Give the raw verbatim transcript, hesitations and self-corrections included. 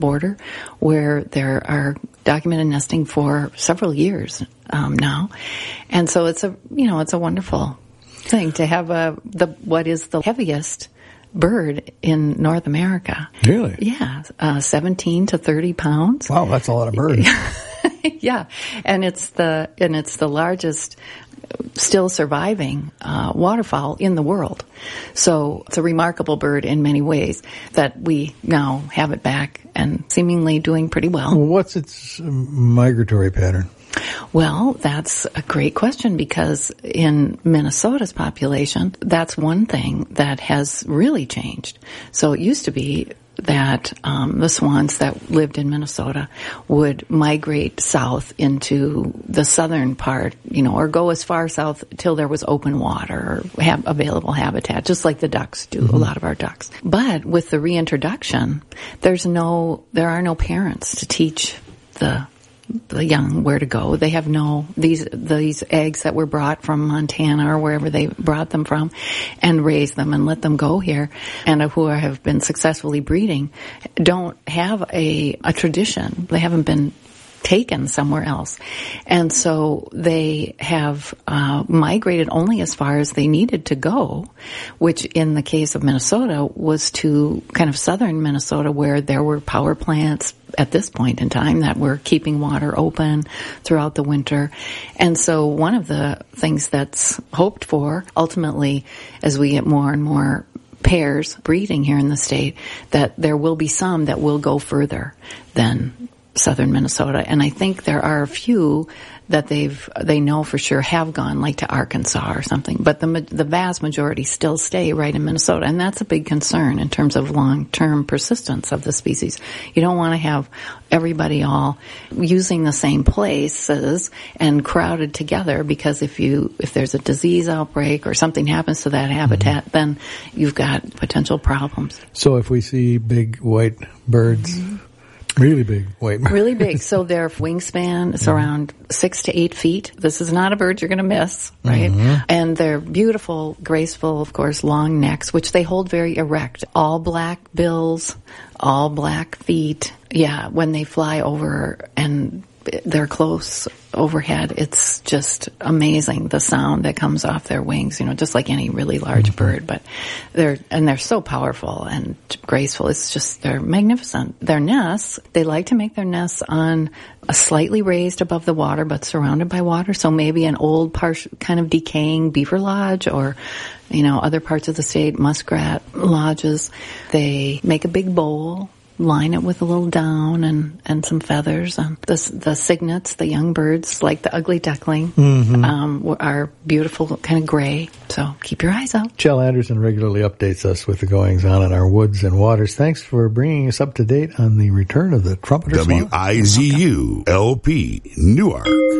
border where there are documented nesting for several years um, now. And so it's a, you know, it's a wonderful thing to have a, the, what is the heaviest bird in North America. Really? Yeah. Uh, seventeen to thirty pounds. Wow, that's a lot of birds. Yeah. And it's the, and it's the largest still surviving uh, waterfowl in the world. So it's a remarkable bird in many ways that we now have it back and seemingly doing pretty well. What's its migratory pattern? Well, that's a great question because in Minnesota's population, that's one thing that has really changed. So it used to be that um, the swans that lived in Minnesota would migrate south into the southern part, you know, or go as far south till there was open water or have available habitat, just like the ducks do, mm-hmm. a lot of our ducks. But with the reintroduction, there's no, there are no parents to teach the the young where to go. They have no, these, these eggs that were brought from Montana or wherever they brought them from and raised them and let them go here and who have been successfully breeding don't have a, a tradition. They haven't been taken somewhere else. And so they have uh, migrated only as far as they needed to go, which in the case of Minnesota was to kind of southern Minnesota where there were power plants at this point in time that were keeping water open throughout the winter. And so one of the things that's hoped for ultimately as we get more and more pairs breeding here in the state, that there will be some that will go further than southern Minnesota. And I think there are a few that they've, they know for sure have gone like to Arkansas or something. But the, the vast majority still stay right in Minnesota. And that's a big concern in terms of long-term persistence of the species. You don't want to have everybody all using the same places and crowded together because if you, if there's a disease outbreak or something happens to that habitat, mm-hmm. then you've got potential problems. So if we see big white birds, mm-hmm. Really big. Wait. Really big. So their wingspan is around six to eight feet. This is not a bird you're going to miss, right? Mm-hmm. And they're beautiful, graceful, of course, long necks, which they hold very erect. All black bills, all black feet. Yeah, when they fly over and they're close overhead, it's just amazing the sound that comes off their wings, you know, just like any really large mm-hmm. bird. But they're, and they're so powerful and graceful. It's just, they're magnificent. Their nests, they like to make their nests on a slightly raised above the water, but surrounded by water. So maybe an old part, kind of decaying beaver lodge or, you know, other parts of the state, muskrat lodges. They make a big bowl, line it with a little down and, and some feathers. Um, the, the cygnets, the young birds, like the ugly duckling, mm-hmm. um, are beautiful, kind of gray. So keep your eyes out. Chell Anderson regularly updates us with the goings on in our woods and waters. Thanks for bringing us up to date on the return of the trumpeter swan. W I Z U L P Newark.